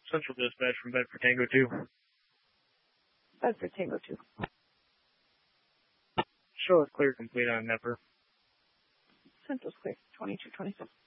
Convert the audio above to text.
Central Dispatch from Bedford Tango 2. Bedford Tango 2. Show is clear complete on Nepper. Central's clear. 2226.